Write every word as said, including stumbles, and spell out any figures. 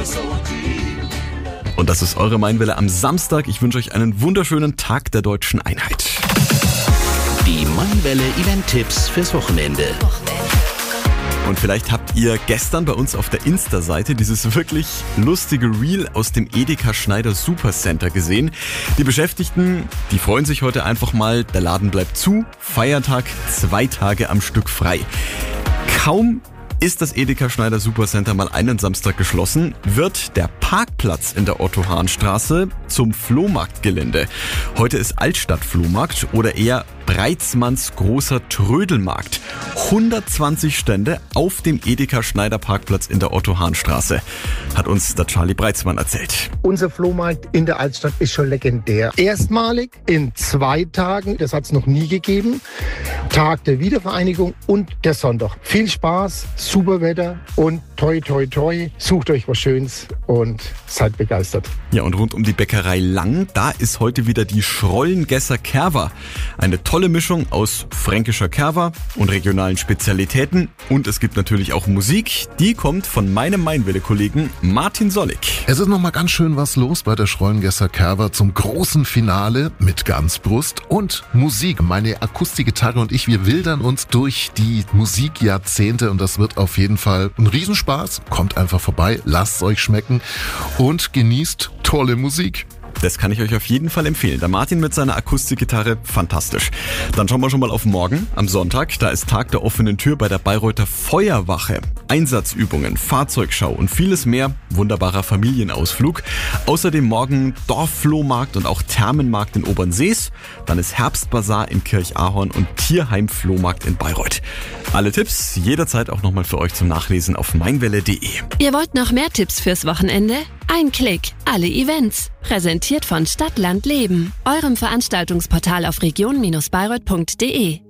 Und das ist eure Mainwelle am Samstag. Ich wünsche euch einen wunderschönen Tag der Deutschen Einheit. Die Mainwelle Event-Tipps fürs Wochenende. Und vielleicht habt ihr gestern bei uns auf der Insta-Seite dieses wirklich lustige Reel aus dem Edeka Schneider Supercenter gesehen. Die Beschäftigten, die freuen sich heute einfach mal, der Laden bleibt zu, Feiertag, zwei Tage am Stück frei. Kaum ist das Edeka Schneider Supercenter mal einen Samstag geschlossen, wird der Parkplatz in der Otto-Hahn-Straße zum Flohmarktgelände. Heute ist Altstadt-Flohmarkt oder eher Breitzmanns großer Trödelmarkt. hundertzwanzig Stände auf dem Edeka Schneider Parkplatz in der Otto-Hahn-Straße, hat uns der Charlie Breitzmann erzählt. Unser Flohmarkt in der Altstadt ist schon legendär. Erstmalig in zwei Tagen, das hat es noch nie gegeben. Tag der Wiedervereinigung und der Sonntag. Viel Spaß, super Wetter und toi toi toi, sucht euch was Schönes und seid begeistert. Ja, und rund um die Bäckerei Lang, da ist heute wieder die Schrollengesser Kerwa. Eine tolle Mischung aus fränkischer Kerwa und regionalen Spezialitäten. Und es gibt natürlich auch Musik, die kommt von meinem Mainwelle-Kollegen Martin Sollig. Es ist noch mal ganz schön was los bei der Schrollengesser Kerwa zum großen Finale mit Ganzbrust und Musik. Meine Akustikgitarre und ich, wir wildern uns durch die Musikjahrzehnte und das wird auf jeden Fall ein Riesenspaß. Kommt einfach vorbei, lasst es euch schmecken und genießt tolle Musik. Das kann ich euch auf jeden Fall empfehlen. Der Martin mit seiner Akustikgitarre, fantastisch. Dann schauen wir schon mal auf morgen, am Sonntag. Da ist Tag der offenen Tür bei der Bayreuther Feuerwache. Einsatzübungen, Fahrzeugschau und vieles mehr. Wunderbarer Familienausflug. Außerdem morgen Dorfflohmarkt und auch Thermenmarkt in Obernsees. Dann ist Herbstbazar in Kirchahorn und Tierheim-Flohmarkt in Bayreuth. Alle Tipps jederzeit auch nochmal für euch zum Nachlesen auf mainwelle punkt de. Ihr wollt noch mehr Tipps fürs Wochenende? Ein Klick, alle Events. Präsentiert von Stadt, Land, Leben. Eurem Veranstaltungsportal auf region Bindestrich bayreuth punkt de.